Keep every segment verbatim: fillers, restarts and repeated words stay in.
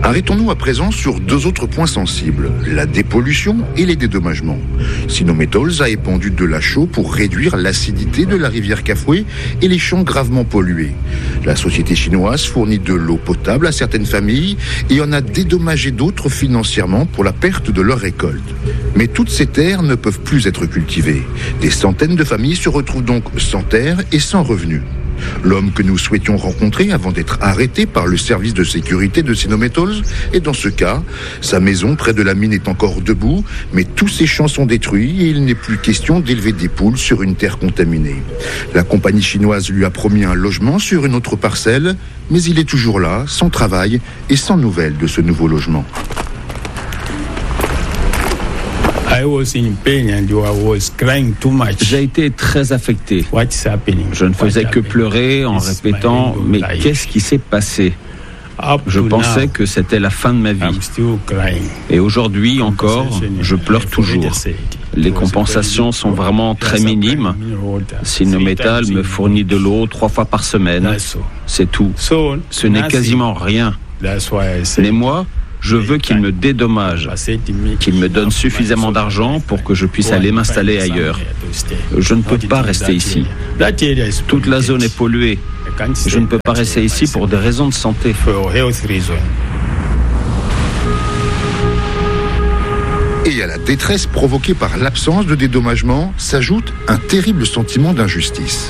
Arrêtons-nous à présent sur deux autres points sensibles, la dépollution et les dédommagements. Sinometals a épandu de la chaux pour réduire l'acidité de la rivière Kafue et les champs gravement pollués. La société chinoise fournit de l'eau potable à certaines familles et en a dédommagé d'autres financièrement pour la perte de leurs récoltes. Mais toutes ces terres ne peuvent plus être cultivées. Des centaines de familles se retrouvent donc sans terre et sans revenus. L'homme que nous souhaitions rencontrer avant d'être arrêté par le service de sécurité de Sinometals est dans ce cas. Sa maison près de la mine est encore debout, mais tous ses champs sont détruits et il n'est plus question d'élever des poules sur une terre contaminée. La compagnie chinoise lui a promis un logement sur une autre parcelle, mais il est toujours là, sans travail et sans nouvelles de ce nouveau logement. J'ai été très affecté. Je ne faisais que pleurer en répétant « Mais qu'est-ce qui s'est passé ?» Je pensais que c'était la fin de ma vie. Et aujourd'hui encore, je pleure toujours. Les compensations sont vraiment très minimes. Sinometals me fournit de l'eau trois fois par semaine. C'est tout. Ce n'est quasiment rien. Mais moi, je veux qu'il me dédommage, qu'il me donne suffisamment d'argent pour que je puisse aller m'installer ailleurs. Je ne peux pas rester ici. Toute la zone est polluée. Je ne peux pas rester ici pour des raisons de santé. Et à la détresse provoquée par l'absence de dédommagement s'ajoute un terrible sentiment d'injustice.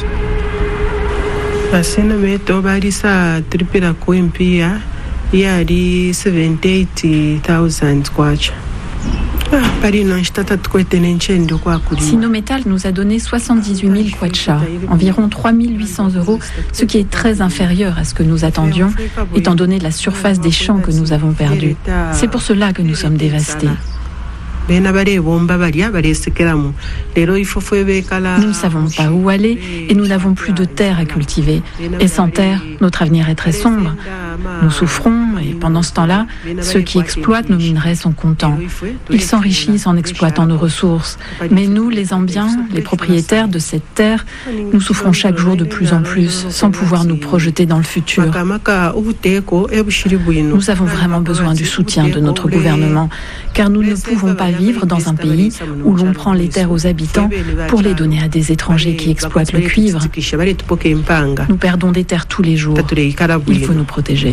yari seventy-eight thousand kwacha. Sinometals nous a donné soixante-dix-huit mille kwacha, environ trois mille huit cents euros, ce qui est très inférieur à ce que nous attendions, étant donné la surface des champs que nous avons perdus. C'est pour cela que nous sommes dévastés. Nous ne savons pas où aller et nous n'avons plus de terre à cultiver. Et sans terre, notre avenir est très sombre. Nous souffrons et pendant ce temps-là, ceux qui exploitent nos minerais sont contents. Ils s'enrichissent en exploitant nos ressources. Mais nous, les Zambiens, les propriétaires de cette terre, nous souffrons chaque jour de plus en plus, sans pouvoir nous projeter dans le futur. Nous avons vraiment besoin du soutien de notre gouvernement, car nous ne pouvons pas vivre dans un pays où l'on prend les terres aux habitants pour les donner à des étrangers qui exploitent le cuivre. Nous perdons des terres tous les jours. Il faut nous protéger.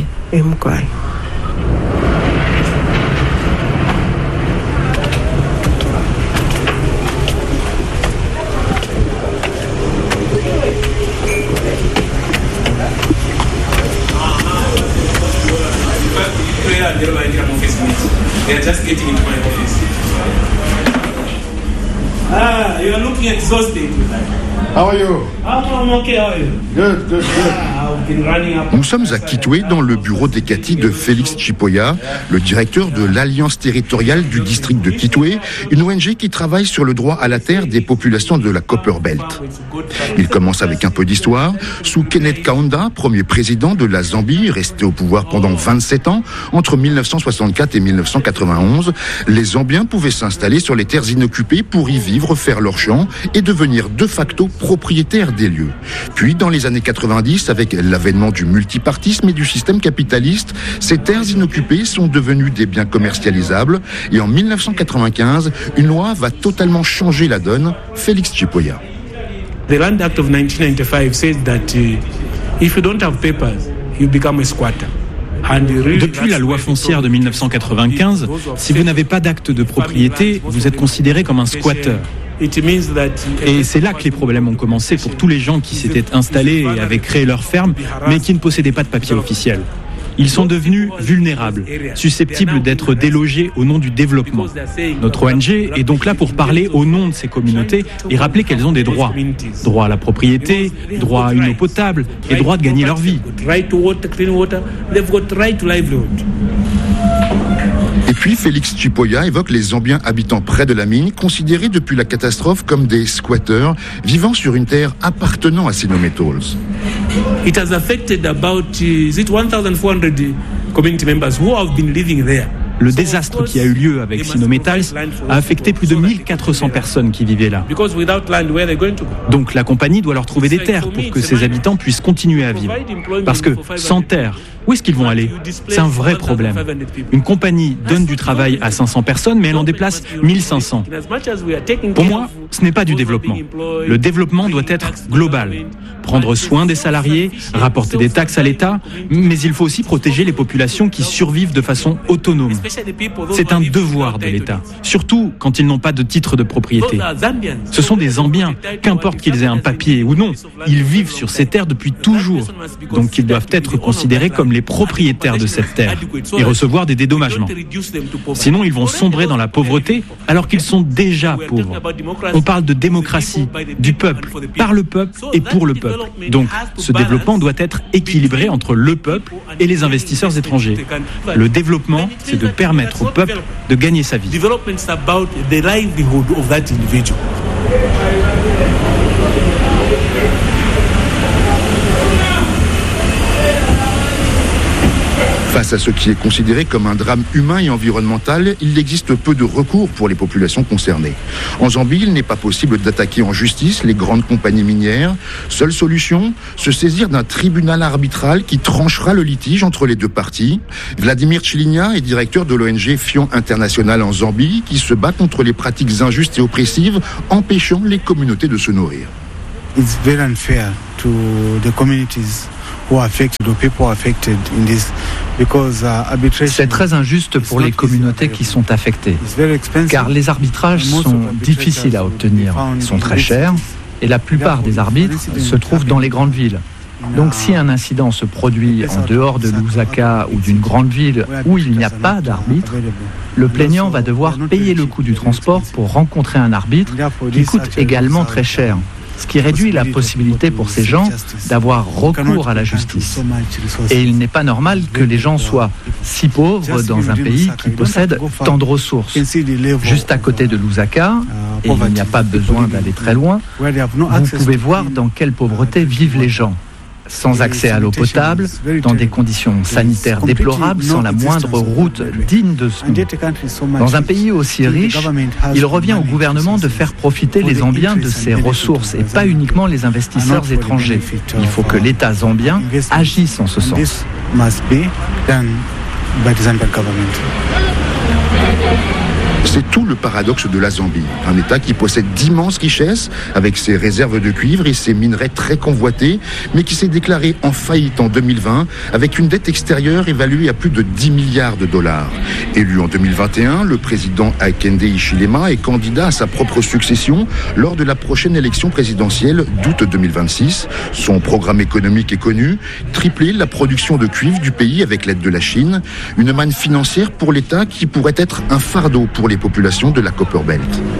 They are just getting into my office. Ah, you are looking exhausted. How are you? I'm okay, how are you? Good, good, good. Nous sommes à Kitwe, dans le bureau d'Ekati de Félix Chipoya, le directeur de l'Alliance territoriale du district de Kitwe, une O N G qui travaille sur le droit à la terre des populations de la Copper Belt. Il commence avec un peu d'histoire. Sous Kenneth Kaunda, premier président de la Zambie, resté au pouvoir pendant vingt-sept ans, entre mille neuf cent soixante-quatre et mille neuf cent quatre-vingt-onze, les Zambiens pouvaient s'installer sur les terres inoccupées pour y vivre, faire leurs champs et devenir de facto propriétaires des lieux. Puis, dans les années quatre-vingt-dix, avec l'avènement du multipartisme et du système capitaliste, ces terres inoccupées sont devenues des biens commercialisables et en mille neuf cent quatre-vingt-quinze, une loi va totalement changer la donne. Félix Chipoya. The Land Act of nineteen ninety-five says that uh, if you don't have papers, you become a squatter. Depuis la loi foncière de mille neuf cent quatre-vingt-quinze, si vous n'avez pas d'acte de propriété, vous êtes considéré comme un squatteur. Et c'est là que les problèmes ont commencé pour tous les gens qui s'étaient installés et avaient créé leur ferme, mais qui ne possédaient pas de papier officiel. Ils sont devenus vulnérables, susceptibles d'être délogés au nom du développement. Notre O N G est donc là pour parler au nom de ces communautés et rappeler qu'elles ont des droits. Droit à la propriété, droit à une eau potable et droit de gagner leur vie. Et puis Félix Chipoya évoque les Zambiens habitant près de la mine, considérés depuis la catastrophe comme des squatteurs vivant sur une terre appartenant à Sinometals. It has affected about is it one thousand four hundred community members who have been living there. Le désastre qui a eu lieu avec Sinometals a affecté plus de mille quatre cents personnes qui vivaient là. Donc la compagnie doit leur trouver des terres pour que ces habitants puissent continuer à vivre. Parce que sans terre, Où est-ce qu'ils vont aller? C'est un vrai problème. Une compagnie donne du travail à cinq cents personnes, mais elle en déplace mille cinq cents. Pour moi, ce n'est pas du développement. Le développement doit être global. Prendre soin des salariés, rapporter des taxes à l'État, mais il faut aussi protéger les populations qui survivent de façon autonome. C'est un devoir de l'État, surtout quand ils n'ont pas de titre de propriété. Ce sont des Zambiens, qu'importe qu'ils aient un papier ou non, ils vivent sur ces terres depuis toujours, donc ils doivent être considérés comme les propriétaires de cette terre et recevoir des dédommagements. Sinon, ils vont sombrer dans la pauvreté alors qu'ils sont déjà pauvres. On parle de démocratie, du peuple, par le peuple et pour le peuple. Donc, ce développement doit être équilibré entre le peuple et les investisseurs étrangers. Le développement, c'est de permettre au peuple de gagner sa vie. Face à ce qui est considéré comme un drame humain et environnemental, il existe peu de recours pour les populations concernées. En Zambie, il n'est pas possible d'attaquer en justice les grandes compagnies minières. Seule solution, se saisir d'un tribunal arbitral qui tranchera le litige entre les deux parties. Vladimir Chiligna est directeur de l'O N G Fion International en Zambie, qui se bat contre les pratiques injustes et oppressives, empêchant les communautés de se nourrir. It's very unfair to the communities. C'est très injuste pour les communautés qui sont affectées, car les arbitrages sont difficiles à obtenir, sont très chers, et la plupart des arbitres se trouvent dans les grandes villes. Donc si un incident se produit en dehors de Lusaka ou d'une grande ville où il n'y a pas d'arbitre, le plaignant va devoir payer le coût du transport pour rencontrer un arbitre qui coûte également très cher. Ce qui réduit la possibilité pour ces gens d'avoir recours à la justice. Et il n'est pas normal que les gens soient si pauvres dans un pays qui possède tant de ressources. Juste à côté de Lusaka, et il n'y a pas besoin d'aller très loin, vous pouvez voir dans quelle pauvreté vivent les gens. Sans accès à l'eau potable, dans des conditions sanitaires déplorables, sans la moindre route digne de ce nom. Dans un pays aussi riche, il revient au gouvernement de faire profiter les Zambiens de ses ressources et pas uniquement les investisseurs étrangers. Il faut que l'État zambien agisse en ce sens. C'est tout le paradoxe de la Zambie, un État qui possède d'immenses richesses avec ses réserves de cuivre et ses minerais très convoités, mais qui s'est déclaré en faillite en deux mille vingt avec une dette extérieure évaluée à plus de dix milliards de dollars. Élu en deux mille vingt et un, le président Hakainde Hichilema est candidat à sa propre succession lors de la prochaine élection présidentielle d'août deux mille vingt-six. Son programme économique est connu, tripler la production de cuivre du pays avec l'aide de la Chine, une manne financière pour l'État qui pourrait être un fardeau pour les populations de la Copperbelt.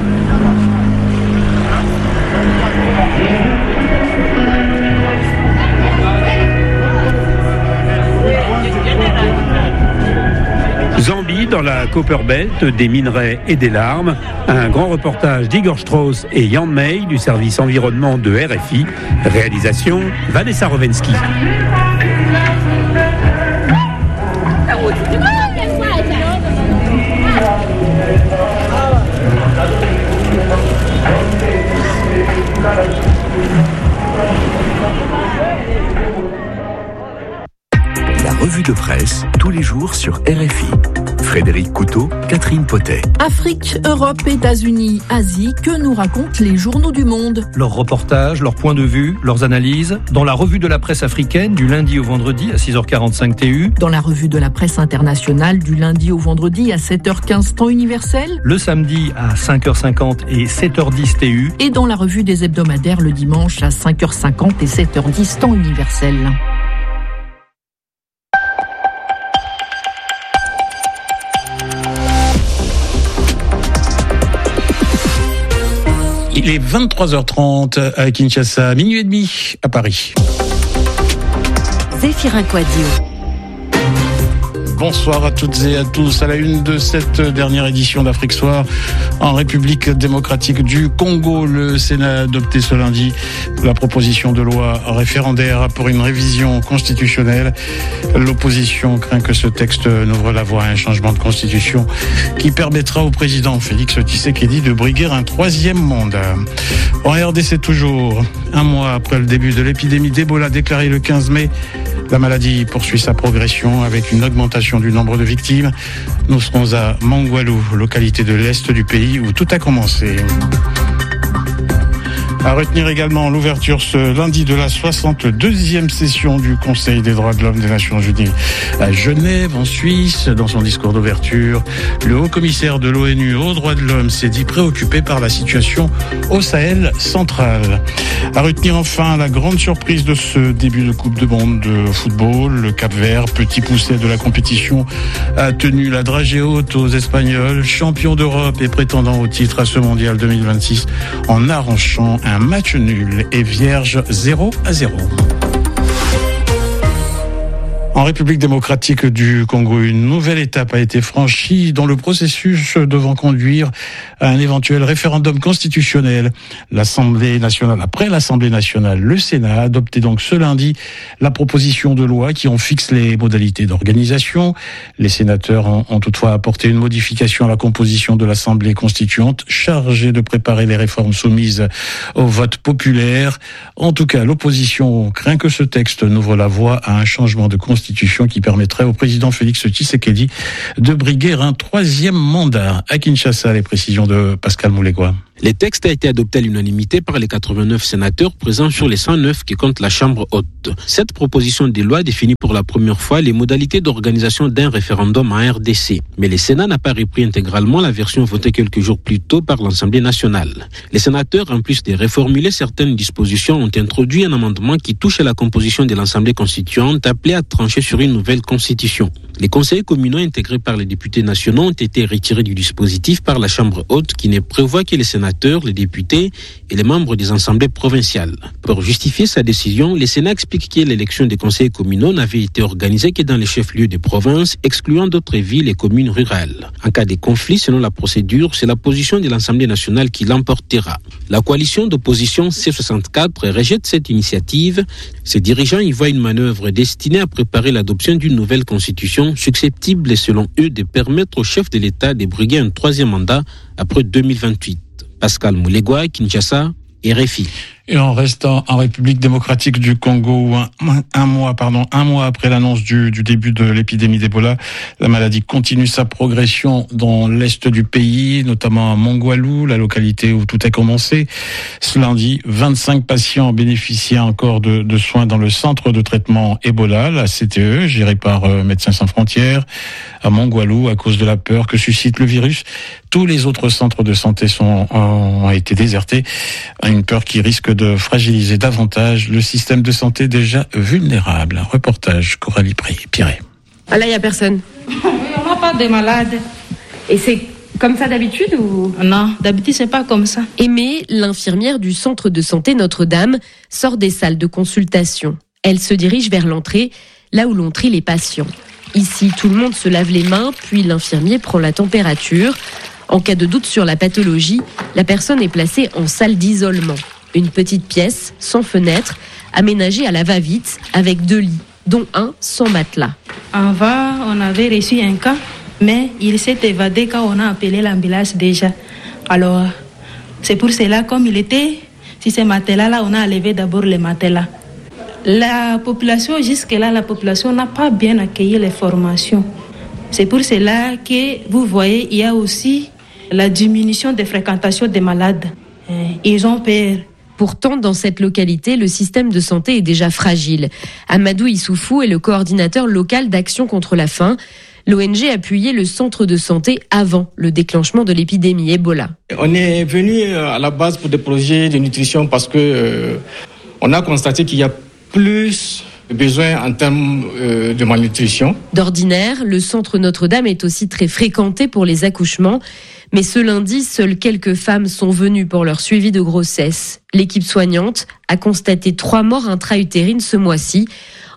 Zambie dans la Copperbelt, des minerais et des larmes. Un grand reportage d'Igor Strauss et Jan May du service environnement de R F I. Réalisation Vanessa Rovensky. La revue de presse, tous les jours sur R F I. Frédéric Couteau, Catherine Potet. Afrique, Europe, États-Unis, Asie, que nous racontent les journaux du monde? Leurs reportages, leurs points de vue, leurs analyses, dans la revue de la presse africaine du lundi au vendredi à six heures quarante-cinq T U. Dans la revue de la presse internationale du lundi au vendredi à sept heures quinze temps universel. Le samedi à cinq heures cinquante et sept heures dix T U. Et dans la revue des hebdomadaires le dimanche à cinq heures cinquante et sept heures dix temps universel. Il est vingt-trois heures trente à Kinshasa, minuit et demi à Paris. Zéphirin Quadio. bonsoir à toutes et à tous. À la une de cette dernière édition d'Afrique Soir, en République démocratique du Congo, le Sénat a adopté ce lundi la proposition de loi référendaire pour une révision constitutionnelle. L'opposition craint que ce texte n'ouvre la voie à un changement de constitution qui permettra au président Félix Tshisekedi de briguer un troisième mandat. En R D C toujours, un mois après le début de l'épidémie d'Ebola déclarée le quinze mai, la maladie poursuit sa progression avec une augmentation du nombre de victimes. Nous serons à Mangwalu, localité de l'est du pays où tout a commencé. À retenir également l'ouverture ce lundi de la soixante-deuxième session du Conseil des droits de l'homme des Nations Unies à Genève, en Suisse. Dans son discours d'ouverture, le haut-commissaire de l'ONU aux droits de l'homme s'est dit préoccupé par la situation au Sahel central. À retenir enfin la grande surprise de ce début de Coupe du Monde de football. Le Cap-Vert, petit pousset de la compétition, a tenu la dragée haute aux Espagnols, champions d'Europe et prétendant au titre à ce mondial deux mille vingt-six, en arrachant un Un match nul et vierge zéro à zéro. En République démocratique du Congo, une nouvelle étape a été franchie dans le processus devant conduire à un éventuel référendum constitutionnel. L'Assemblée nationale, après l'Assemblée nationale, le Sénat a adopté donc ce lundi la proposition de loi qui en fixe les modalités d'organisation. Les sénateurs ont, ont toutefois apporté une modification à la composition de l'Assemblée constituante, chargée de préparer les réformes soumises au vote populaire. En tout cas, l'opposition craint que ce texte n'ouvre la voie à un changement de constitution qui permettrait au président Félix Tshisekedi de briguer un troisième mandat. À Kinshasa, les précisions de Pascal Moulegua. Le texte a été adopté à l'unanimité par les quatre-vingt-neuf sénateurs présents sur les cent neuf qui comptent la Chambre haute. Cette proposition de loi définit pour la première fois les modalités d'organisation d'un référendum en R D C. Mais le Sénat n'a pas repris intégralement la version votée quelques jours plus tôt par l'Assemblée nationale. Les sénateurs, en plus de reformuler certaines dispositions, ont introduit un amendement qui touche à la composition de l'Assemblée constituante appelée à trancher sur une nouvelle constitution. Les conseillers communaux intégrés par les députés nationaux ont été retirés du dispositif par la Chambre haute qui ne prévoit que les sénateurs, les députés et les membres des assemblées provinciales. Pour justifier sa décision, le Sénat explique que l'élection des conseillers communaux n'avait été organisée que dans les chefs-lieux des provinces, excluant d'autres villes et communes rurales. En cas de conflit, selon la procédure, c'est la position de l'Assemblée nationale qui l'emportera. La coalition d'opposition C soixante-quatre rejette cette initiative. Ses dirigeants y voient une manœuvre destinée à préparer l'adoption d'une nouvelle constitution susceptible, selon eux, de permettre au chef de l'État de briguer un troisième mandat après deux mille vingt-huit. Pascal Moulegua, Kinshasa, R F I. Et en restant en République démocratique du Congo, un, un mois, pardon, un mois après l'annonce du, du début de l'épidémie d'Ebola, la maladie continue sa progression dans l'est du pays, notamment à Mangwalu, la localité où tout a commencé. Ce lundi, vingt-cinq patients bénéficiaient encore de, de soins dans le centre de traitement Ebola, la C T E, géré par euh, Médecins sans frontières. À Mangwalu, à cause de la peur que suscite le virus, tous les autres centres de santé sont, ont été désertés. Une peur qui risque de fragiliser davantage le système de santé déjà vulnérable. Un reportage Coralie Piré. Ah là, il n'y a personne. On n'a pas de malades. Et c'est comme ça d'habitude ou... Non, d'habitude, c'est pas comme ça. Aimée, l'infirmière du centre de santé Notre-Dame, sort des salles de consultation. Elle se dirige vers l'entrée, là où l'on trie les patients. Ici, tout le monde se lave les mains, puis l'infirmier prend la température. En cas de doute sur la pathologie, la personne est placée en salle d'isolement. Une petite pièce, sans fenêtre, aménagée à la va-vite, avec deux lits, dont un sans matelas. Avant, on avait reçu un cas, mais il s'est évadé quand on a appelé l'ambulance déjà. Alors, c'est pour cela, comme il était, si ces matelas-là, on a enlevé d'abord les matelas. La population, jusque-là, la population n'a pas bien accueilli les formations. C'est pour cela que, vous voyez, il y a aussi la diminution des fréquentations des malades. Ils ont peur. Pourtant, dans cette localité, le système de santé est déjà fragile. Amadou Issoufou est le coordinateur local d'Action contre la faim. L'O N G appuyait le centre de santé avant le déclenchement de l'épidémie Ebola. On est venu à la base pour des projets de nutrition parce que euh, on a constaté qu'il y a plus de besoins en termes euh, de malnutrition. D'ordinaire, le centre Notre-Dame est aussi très fréquenté pour les accouchements. Mais ce lundi, seules quelques femmes sont venues pour leur suivi de grossesse. L'équipe soignante a constaté trois morts intra-utérines ce mois-ci.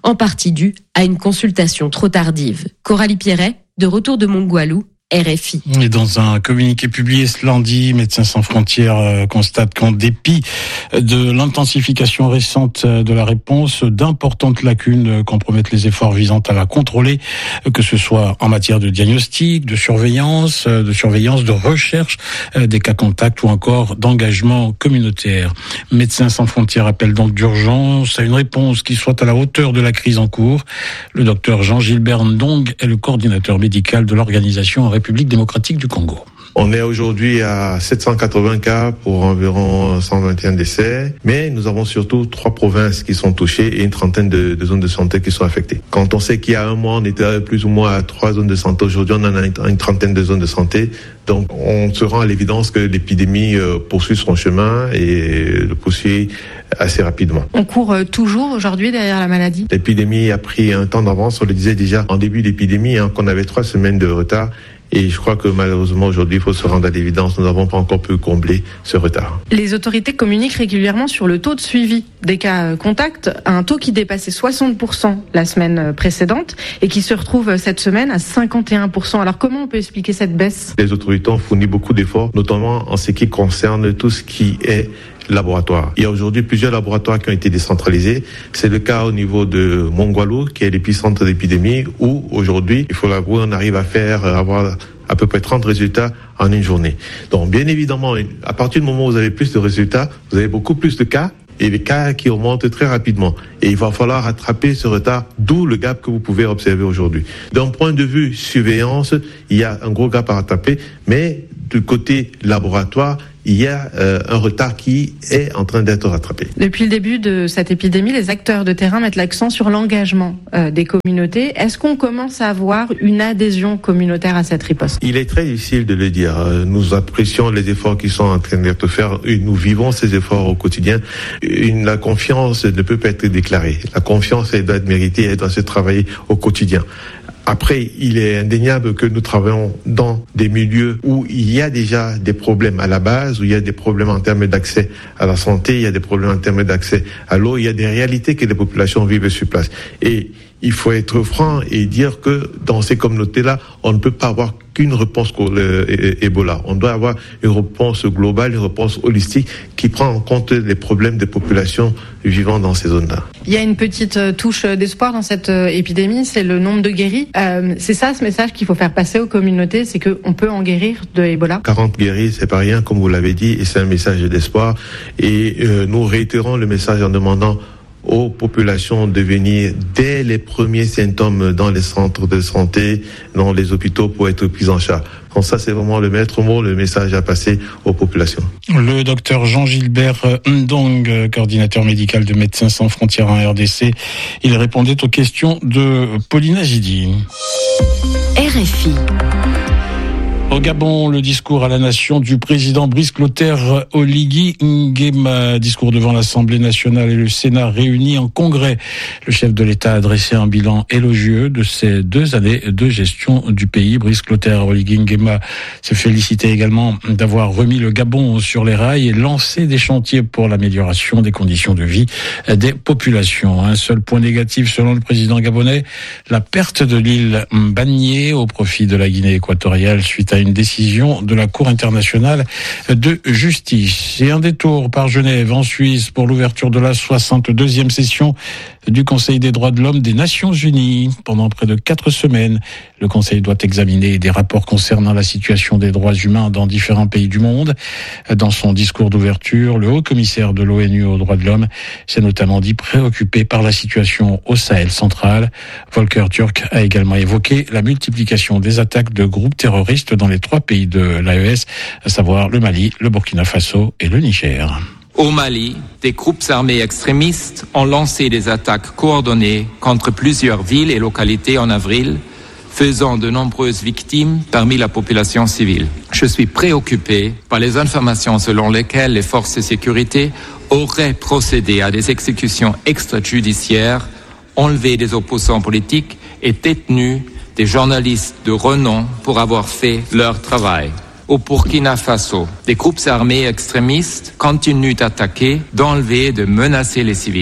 en partie due à une consultation trop tardive. Coralie Pierret, de retour de Mongoualou, R F I. Et dans un communiqué publié ce lundi, Médecins sans frontières euh, constate qu'en dépit de l'intensification récente de la réponse, d'importantes lacunes compromettent les efforts visant à la contrôler, que ce soit en matière de diagnostic, de surveillance, de surveillance, de recherche des cas contacts ou encore d'engagement communautaire. Médecins sans frontières appelle donc d'urgence à une réponse qui soit à la hauteur de la crise en cours. Le docteur Jean-Gilbert Ndong est le coordinateur médical de l'organisation République démocratique du Congo. On est aujourd'hui à sept cent quatre-vingts cas pour environ cent vingt et un décès, mais nous avons surtout trois provinces qui sont touchées et une trentaine de, de zones de santé qui sont affectées. Quand on sait qu'il y a un mois, on était plus ou moins à trois zones de santé, aujourd'hui on en a une, une trentaine de zones de santé, donc on se rend à l'évidence que l'épidémie poursuit son chemin et le poursuit assez rapidement. On court toujours aujourd'hui derrière la maladie. L'épidémie a pris un temps d'avance, on le disait déjà en début d'épidémie, hein, qu'on avait trois semaines de retard. Et je crois que malheureusement aujourd'hui, il faut se rendre à l'évidence, nous n'avons pas encore pu combler ce retard. Les autorités communiquent régulièrement sur le taux de suivi des cas contacts, un taux qui dépassait soixante pour cent la semaine précédente et qui se retrouve cette semaine à cinquante et un pour cent. Alors comment on peut expliquer cette baisse ? Les autorités ont fourni beaucoup d'efforts, notamment en ce qui concerne tout ce qui est laboratoires. Il y a aujourd'hui plusieurs laboratoires qui ont été décentralisés. C'est le cas au niveau de Mongoualou, qui est l'épicentre d'épidémie, où aujourd'hui, il faut l'avouer, on arrive à faire, avoir à peu près trente résultats en une journée. Donc, bien évidemment, à partir du moment où vous avez plus de résultats, vous avez beaucoup plus de cas, et les cas qui augmentent très rapidement. Et il va falloir rattraper ce retard, d'où le gap que vous pouvez observer aujourd'hui. D'un point de vue surveillance, il y a un gros gap à rattraper, mais du côté laboratoire, il y a euh, un retard qui est en train d'être rattrapé. Depuis le début de cette épidémie, les acteurs de terrain mettent l'accent sur l'engagement euh, des communautés. Est-ce qu'on commence à avoir une adhésion communautaire à cette riposte ? Il est très difficile de le dire. Nous apprécions les efforts qui sont en train d'être faits et nous vivons ces efforts au quotidien. Une, la confiance ne peut pas être déclarée. La confiance, elle doit être méritée, elle doit se travailler au quotidien. Après, il est indéniable que nous travaillons dans des milieux où il y a déjà des problèmes à la base, où il y a des problèmes en termes d'accès à la santé, il y a des problèmes en termes d'accès à l'eau, il y a des réalités que les populations vivent sur place. Et il faut être franc et dire que dans ces communautés-là, on ne peut pas avoir qu'une réponse pour l'Ebola. On doit avoir une réponse globale, une réponse holistique qui prend en compte les problèmes des populations vivant dans ces zones-là. Il y a une petite touche d'espoir dans cette épidémie, c'est le nombre de guéris. Euh, c'est ça ce message qu'il faut faire passer aux communautés, c'est qu'on peut en guérir de Ebola. quarante guéris, c'est pas rien, comme vous l'avez dit, et c'est un message d'espoir. Et euh, nous réitérons le message en demandant aux populations de venir dès les premiers symptômes dans les centres de santé, dans les hôpitaux pour être pris en charge. Donc ça, c'est vraiment le maître mot, le message à passer aux populations. Le docteur Jean-Gilbert Ndong, coordinateur médical de Médecins sans frontières en R D C, il répondait aux questions de Paulina Gidi. R F I. Au Gabon, le discours à la nation du président Brice Clotaire Oligui Nguema, discours devant l'Assemblée nationale et le Sénat réunis en congrès. Le chef de l'État a dressé un bilan élogieux de ces deux années de gestion du pays. Brice Clotaire Oligui Nguema s'est félicité également d'avoir remis le Gabon sur les rails et lancé des chantiers pour l'amélioration des conditions de vie des populations. Un seul point négatif selon le président gabonais, la perte de l'île Mbagné au profit de la Guinée équatoriale suite à une décision de la Cour internationale de justice. Et un détour par Genève en Suisse pour l'ouverture de la soixante-deuxième session du Conseil des droits de l'homme des Nations Unies. Pendant près de quatre semaines, le Conseil doit examiner des rapports concernant la situation des droits humains dans différents pays du monde. Dans son discours d'ouverture, le haut-commissaire de l'ONU aux droits de l'homme s'est notamment dit préoccupé par la situation au Sahel central. Volker Turk a également évoqué la multiplication des attaques de groupes terroristes dans les trois pays de l'A E S, à savoir le Mali, le Burkina Faso et le Niger. Au Mali, des groupes armés extrémistes ont lancé des attaques coordonnées contre plusieurs villes et localités en avril, faisant de nombreuses victimes parmi la population civile. Je suis préoccupé par les informations selon lesquelles les forces de sécurité auraient procédé à des exécutions extrajudiciaires, enlevé des opposants politiques et détenu des journalistes de renom pour avoir fait leur travail. Au Burkina Faso, des groupes armés extrémistes continuent d'attaquer, d'enlever et de menacer les civils.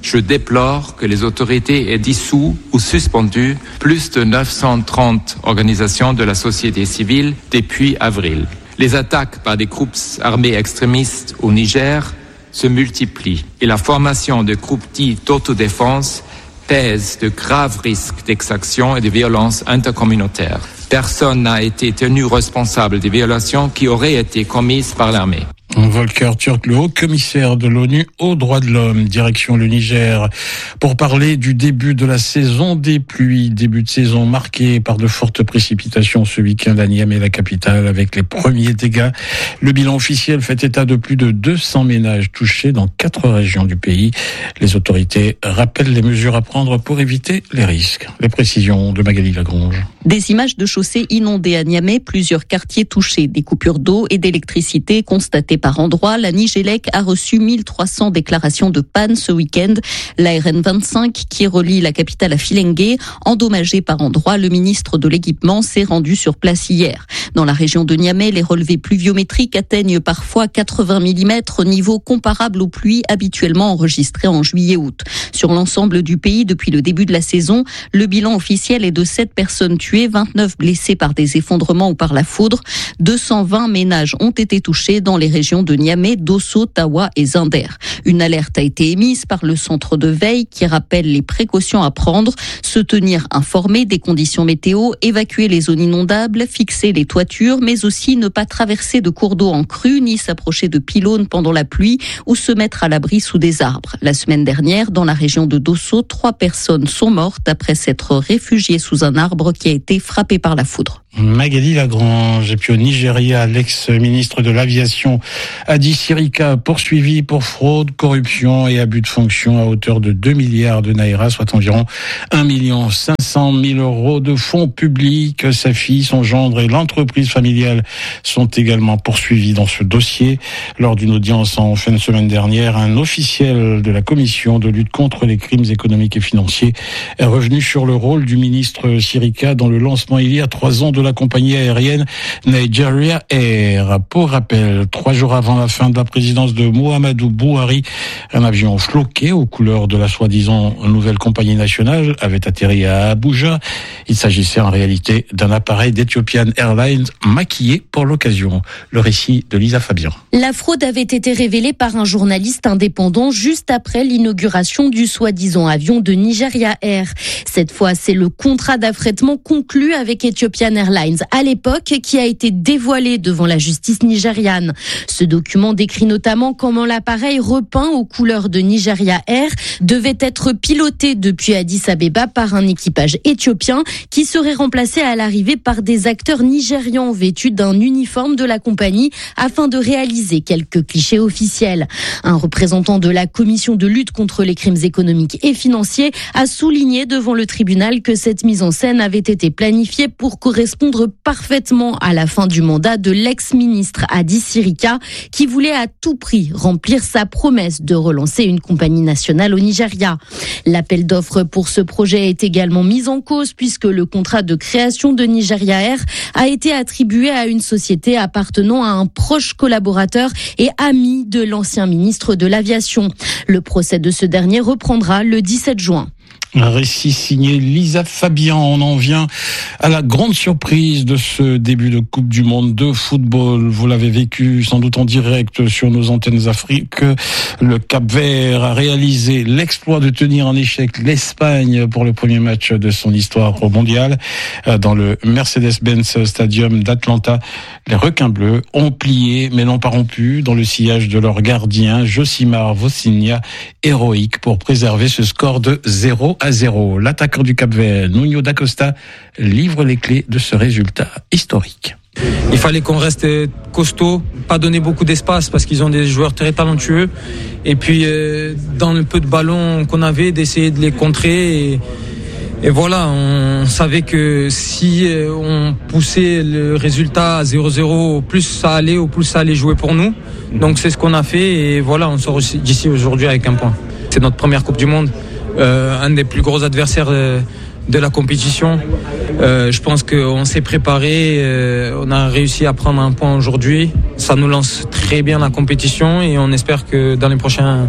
Je déplore que les autorités aient dissous ou suspendu plus de neuf cent trente organisations de la société civile depuis avril. Les attaques par des groupes armés extrémistes au Niger se multiplient et la formation de groupes dits d'autodéfense pèse de graves risques d'exaction et de violences intercommunautaires. Personne n'a été tenu responsable des violations qui auraient été commises par l'armée. Volker Türk, le haut-commissaire de l'ONU aux droits de l'homme, direction le Niger, pour parler du début de la saison des pluies. Début de saison marqué par de fortes précipitations ce week-end à Niamey, la capitale, avec les premiers dégâts. Le bilan officiel fait état de plus de deux cents ménages touchés dans quatre régions du pays. Les autorités rappellent les mesures à prendre pour éviter les risques. Les précisions de Magali Lagrange. Des images de chaussées inondées à Niamey, plusieurs quartiers touchés, des coupures d'eau et d'électricité constatées par endroits. La Nigélec a reçu mille trois cents déclarations de panne ce week-end. La R N vingt-cinq, qui relie la capitale à Filengue, endommagée par endroits. Le ministre de l'Équipement s'est rendu sur place hier. Dans la région de Niamey, les relevés pluviométriques atteignent parfois quatre-vingts millimètres, niveau comparable aux pluies habituellement enregistrées en juillet-août. Sur l'ensemble du pays, depuis le début de la saison, le bilan officiel est de sept personnes tuées, vingt-neuf blessées par des effondrements ou par la foudre. deux cent vingt ménages ont été touchés dans les régions de Niamey, Dosso, Tawa et Zinder. Une alerte a été émise par le centre de veille qui rappelle les précautions à prendre, se tenir informé des conditions météo, évacuer les zones inondables, fixer les toitures, mais aussi ne pas traverser de cours d'eau en crue, ni s'approcher de pylônes pendant la pluie ou se mettre à l'abri sous des arbres. La semaine dernière, dans la région de Dosso, trois personnes sont mortes après s'être réfugiées sous un arbre qui a été frappé par la foudre. Magali Lagrange. Et puis au Nigeria, l'ex-ministre de l'Aviation Hadi Sirika poursuivi pour fraude, corruption et abus de fonction à hauteur de deux milliards de naira, soit environ un million cinq cent mille euros de fonds publics. Sa fille, son gendre et l'entreprise familiale sont également poursuivis dans ce dossier. Lors d'une audience en fin de semaine dernière, un officiel de la commission de lutte contre les crimes économiques et financiers est revenu sur le rôle du ministre Sirika dans le lancement il y a trois ans de la compagnie aérienne Nigeria Air. Pour rappel, trois jours avant la fin de la présidence de Muhammadu Buhari, un avion floqué aux couleurs de la soi-disant nouvelle compagnie nationale avait atterri à Abuja. Il s'agissait en réalité d'un appareil d'Ethiopian Airlines maquillé pour l'occasion. Le récit de Lisa Fabian. La fraude avait été révélée par un journaliste indépendant juste après l'inauguration du soi-disant avion de Nigeria Air. Cette fois, c'est le contrat d'affrètement conclu avec Ethiopian Airlines à l'époque qui a été dévoilé devant la justice nigériane. Ce document décrit notamment comment l'appareil repeint aux couleurs de Nigeria Air devait être piloté depuis Addis Abeba par un équipage éthiopien qui serait remplacé à l'arrivée par des acteurs nigérians vêtus d'un uniforme de la compagnie afin de réaliser quelques clichés officiels. Un représentant de la commission de lutte contre les crimes économiques et financiers a souligné devant le tribunal que cette mise en scène avait été planifiée pour correspondre parfaitement à la fin du mandat de l'ex-ministre Hadi Sirika qui voulait à tout prix remplir sa promesse de relancer une compagnie nationale au Nigeria. L'appel d'offres pour ce projet est également mis en cause puisque le contrat de création de Nigeria Air a été attribué à une société appartenant à un proche collaborateur et ami de l'ancien ministre de l'Aviation. Le procès de ce dernier reprendra le dix-sept juin. Un récit signé Lisa Fabian. On en vient à la grande surprise de ce début de Coupe du Monde de football. Vous l'avez vécu sans doute en direct sur nos antennes Afrique. Le Cap-Vert a réalisé l'exploit de tenir en échec l'Espagne pour le premier match de son histoire au mondial. Dans le Mercedes-Benz Stadium d'Atlanta, les requins bleus ont plié mais n'ont pas rompu dans le sillage de leur gardien Josimar Vosinha, héroïque pour préserver ce score de zéro à zéro. L'attaquant du Cap-Vert, Nuno da Costa, livre les clés de ce résultat historique. Il fallait qu'on reste costaud, pas donner beaucoup d'espace parce qu'ils ont des joueurs très talentueux. Et puis, euh, dans le peu de ballons qu'on avait, d'essayer de les contrer. Et, et voilà, on savait que si on poussait le résultat à zéro zéro, au plus ça allait, au plus ça allait jouer pour nous. Donc c'est ce qu'on a fait et voilà, on sort d'ici aujourd'hui avec un point. C'est notre première Coupe du Monde. Euh, un des plus gros adversaires de, de la compétition. Euh, je pense qu'on s'est préparé, euh, on a réussi à prendre un point aujourd'hui. Ça nous lance très bien la compétition et on espère que dans les prochains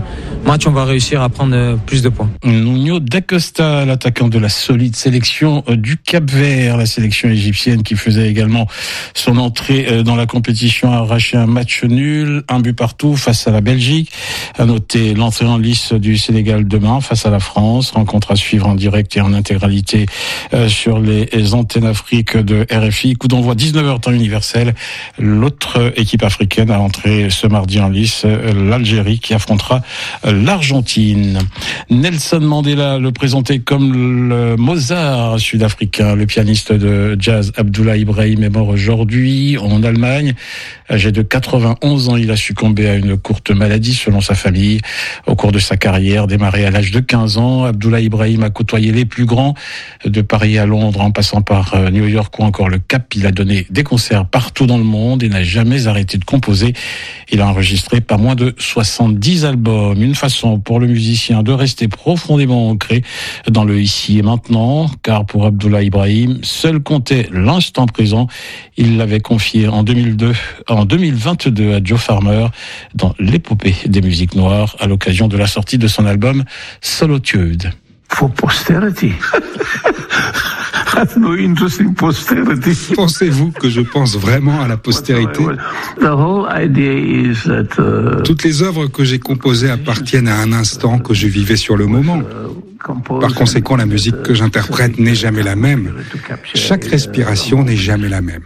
match, on va réussir à prendre plus de points. Nuno da Costa, l'attaquant de la solide sélection du Cap-Vert, la sélection égyptienne qui faisait également son entrée dans la compétition, a arraché un match nul, un but partout face à la Belgique. À noter l'entrée en lice du Sénégal demain face à la France, rencontre à suivre en direct et en intégralité sur les antennes Afrique de R F I. Coup d'envoi dix-neuf heures temps universel. L'autre équipe africaine a entré ce mardi en lice, l'Algérie qui affrontera l'Argentine. Nelson Mandela, le présenté comme le Mozart sud-africain, le pianiste de jazz Abdoulaye Ibrahim est mort aujourd'hui en Allemagne. Âgé de quatre-vingt-onze ans, il a succombé à une courte maladie selon sa famille. Au cours de sa carrière, démarrée à l'âge de quinze ans, Abdoulaye Ibrahim a côtoyé les plus grands, de Paris à Londres en passant par New York ou encore le Cap. Il a donné des concerts partout dans le monde et n'a jamais arrêté de composer. Il a enregistré pas moins de soixante-dix albums. Une façon pour le musicien de rester profondément ancré dans le ici et maintenant, car pour Abdoulaye Ibrahim, seul comptait l'instant présent. Il l'avait confié en deux mille deux, en deux mille vingt-deux à Joe Farmer dans l'épopée des musiques noires à l'occasion de la sortie de son album Solitude. For posterity. That's no interesting posterity. Pensez-vous que je pense vraiment à la postérité? The whole idea is that, uh, Toutes les œuvres que j'ai composées appartiennent à un instant que je vivais sur le moment. Par conséquent, la musique que j'interprète n'est jamais la même. Chaque respiration n'est jamais la même.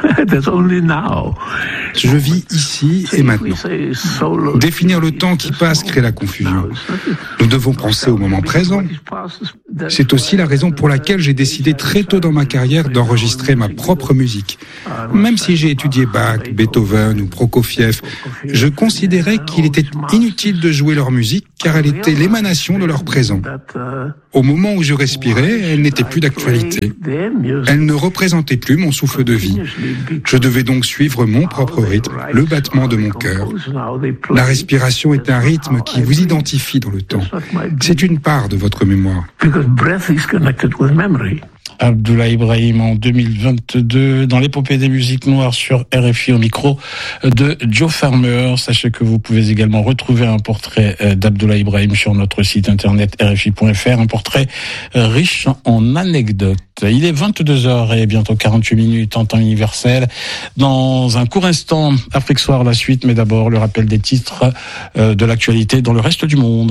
Je vis ici et maintenant. Définir le temps qui passe crée la confusion. Nous devons penser au moment présent. C'est aussi la raison pour laquelle j'ai décidé très tôt dans ma carrière d'enregistrer ma propre musique. Même si j'ai étudié Bach, Beethoven ou Prokofiev, je considérais qu'il était inutile de jouer leur musique car elle était l'émanation de leur présent. Au moment où je respirais, elle n'était plus d'actualité. Elle ne représentait plus mon souffle de vie. Je devais donc suivre mon propre rythme, le battement de mon cœur. La respiration est un rythme qui vous identifie dans le temps. C'est une part de votre mémoire. Abdoulaye Ibrahim en deux mille vingt-deux dans l'épopée des musiques noires sur R F I au micro de Joe Farmer. Sachez que vous pouvez également retrouver un portrait d'Abdoulaye Ibrahim sur notre site internet R F I point F R, un portrait riche en anecdotes. Il est vingt-deux heures et bientôt quarante-huit minutes en temps universel. Dans un court instant, Afrique Soir la suite, mais d'abord le rappel des titres de l'actualité dans le reste du monde.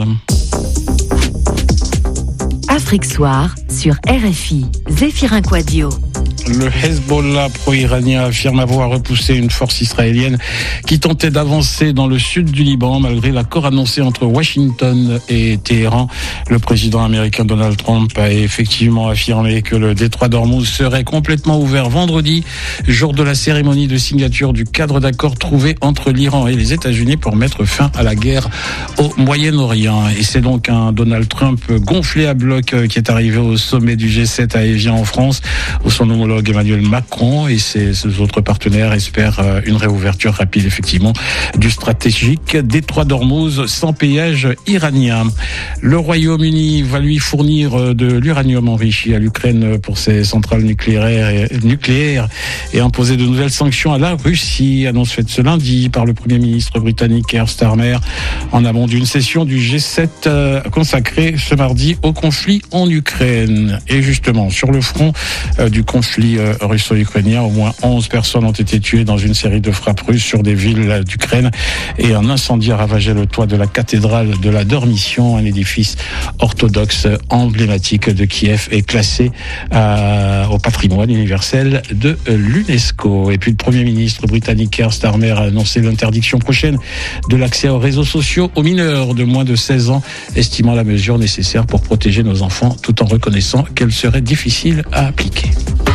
Afrique Soir sur R F I, Zéphirin Quadio. Le Hezbollah pro-iranien affirme avoir repoussé une force israélienne qui tentait d'avancer dans le sud du Liban malgré l'accord annoncé entre Washington et Téhéran. Le président américain Donald Trump a effectivement affirmé que le détroit d'Ormuz serait complètement ouvert vendredi, jour de la cérémonie de signature du cadre d'accord trouvé entre l'Iran et les États-Unis pour mettre fin à la guerre au Moyen-Orient. Et c'est donc un Donald Trump gonflé à bloc qui est arrivé au sommet du G sept à Évian en France, où son homologue Emmanuel Macron et ses, ses autres partenaires espèrent une réouverture rapide effectivement du stratégique détroit d'Ormuz sans péage iranien. Le Royaume-Uni va lui fournir de l'uranium enrichi à l'Ukraine pour ses centrales nucléaires et, nucléaires et imposer de nouvelles sanctions à la Russie. Annonce faite ce lundi par le Premier ministre britannique Keir Starmer en amont d'une session du G sept consacrée ce mardi au conflit en Ukraine. Et justement, sur le front du conflit russo-ukrainien, au moins onze personnes ont été tuées dans une série de frappes russes sur des villes d'Ukraine et un incendie a ravagé le toit de la cathédrale de la Dormition, un édifice orthodoxe emblématique de Kiev et classé euh, au patrimoine universel de l'UNESCO. Et puis le Premier ministre britannique Keir Starmer a annoncé l'interdiction prochaine de l'accès aux réseaux sociaux aux mineurs de moins de seize ans, estimant la mesure nécessaire pour protéger nos enfants tout en reconnaissant qu'elle serait difficile à appliquer.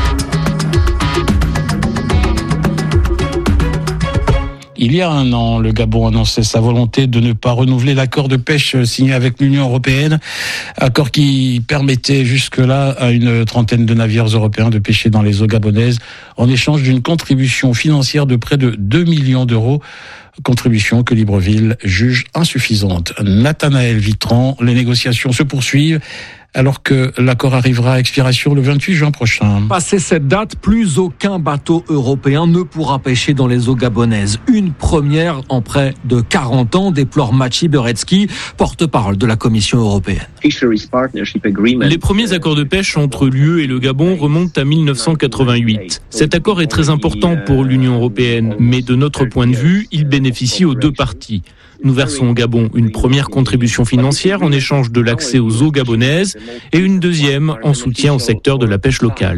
Il y a un an, le Gabon annonçait sa volonté de ne pas renouveler l'accord de pêche signé avec l'Union européenne, accord qui permettait jusque-là à une trentaine de navires européens de pêcher dans les eaux gabonaises en échange d'une contribution financière de près de deux millions d'euros. Contribution que Libreville juge insuffisante. Nathanaël Vitran, les négociations se poursuivent alors que l'accord arrivera à expiration le vingt-huit juin prochain. Passé cette date, plus aucun bateau européen ne pourra pêcher dans les eaux gabonaises. Une première en près de quarante ans, déplore Maciej Berецki, porte-parole de la Commission européenne. Les premiers accords de pêche entre l'U E et le Gabon remontent à mille neuf cent quatre-vingt-huit. Cet accord est très important pour l'Union européenne, mais de notre point de vue, il bénéficie aux deux parties. Nous versons au Gabon une première contribution financière en échange de l'accès aux eaux gabonaises et une deuxième en soutien au secteur de la pêche locale.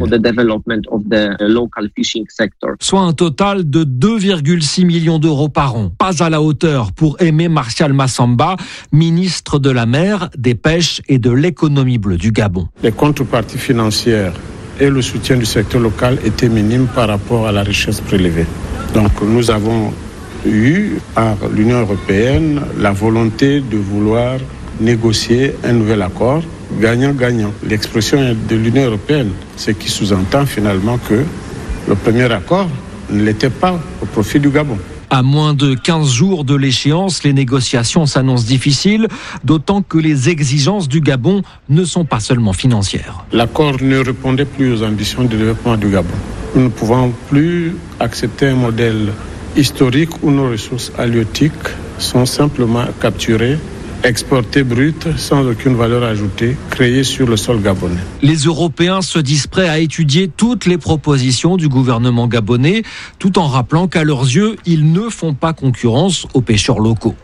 Soit un total de deux virgule six millions d'euros par an. Pas à la hauteur pour Aimé Martial Massamba, ministre de la mer, des pêches et de l'économie bleue du Gabon. Les contreparties financières et le soutien du secteur local étaient minimes par rapport à la richesse prélevée. Donc nous avons eu par l'Union européenne la volonté de vouloir négocier un nouvel accord gagnant-gagnant. L'expression de l'Union européenne, ce qui sous-entend finalement que le premier accord ne l'était pas au profit du Gabon. À moins de quinze jours de l'échéance, les négociations s'annoncent difficiles, d'autant que les exigences du Gabon ne sont pas seulement financières. L'accord ne répondait plus aux ambitions de développement du Gabon. Nous ne pouvons plus accepter un modèle historique où nos ressources halieutiques sont simplement capturées, exportées brutes, sans aucune valeur ajoutée, créées sur le sol gabonais. Les Européens se disent prêts à étudier toutes les propositions du gouvernement gabonais, tout en rappelant qu'à leurs yeux, ils ne font pas concurrence aux pêcheurs locaux.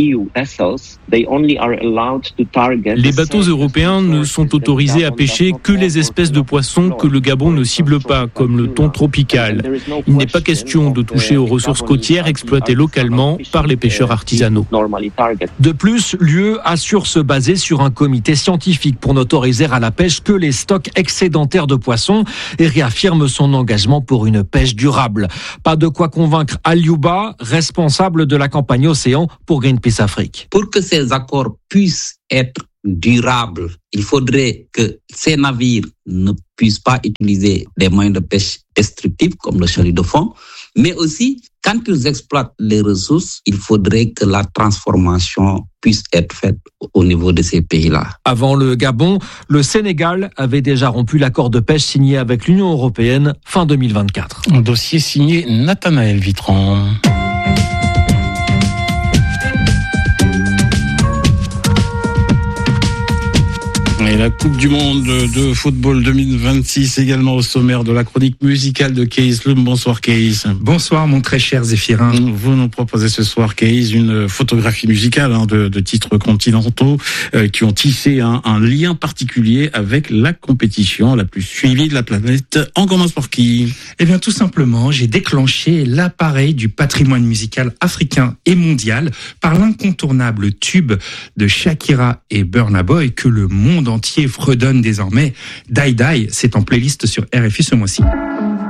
Les bateaux européens ne sont autorisés à pêcher que les espèces de poissons que le Gabon ne cible pas, comme le thon tropical. Il n'est pas question de toucher aux ressources côtières exploitées localement par les pêcheurs artisanaux. De plus, l'U E assure se baser sur un comité scientifique pour n'autoriser à la pêche que les stocks excédentaires de poissons et réaffirme son engagement pour une pêche durable. Pas de quoi convaincre Aliouba, responsable de la campagne Océan pour Greenpeace Afrique. Pour que ces accords puissent être durables, il faudrait que ces navires ne puissent pas utiliser des moyens de pêche destructifs comme le chalut de fond, mais aussi quand ils exploitent les ressources, il faudrait que la transformation puisse être faite au niveau de ces pays-là. Avant le Gabon, le Sénégal avait déjà rompu l'accord de pêche signé avec l'Union européenne fin deux mille vingt-quatre. Un dossier signé Nathanaël Vitran. Et la Coupe du Monde de football deux mille vingt-six également au sommaire de la chronique musicale de Keïs Loum. Bonsoir Keïs. Bonsoir mon très cher Zéphirin. Vous nous proposez ce soir Keïs une photographie musicale hein, de, de titres continentaux euh, qui ont tissé un, un lien particulier avec la compétition la plus suivie de la planète. On commence par qui ? Eh bien tout simplement, j'ai déclenché l'appareil du patrimoine musical africain et mondial par l'incontournable tube de Shakira et Burna Boy que le monde entier fredonne désormais. Die Die, c'est en playlist sur R F I ce mois-ci.